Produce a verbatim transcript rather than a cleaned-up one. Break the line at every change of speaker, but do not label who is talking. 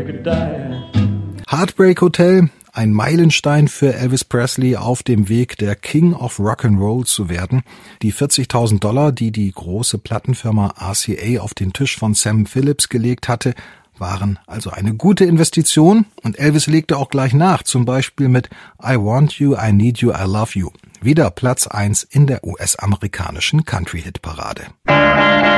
could die.
Heartbreak Hotel, ein Meilenstein für Elvis Presley auf dem Weg, der King of Rock'n'Roll zu werden. Die vierzigtausend Dollar, die die große Plattenfirma R C A auf den Tisch von Sam Phillips gelegt hatte, waren also eine gute Investition, und Elvis legte auch gleich nach, zum Beispiel mit I Want You, I Need You, I Love You. Wieder Platz eins in der U S-amerikanischen Country-Hit-Parade.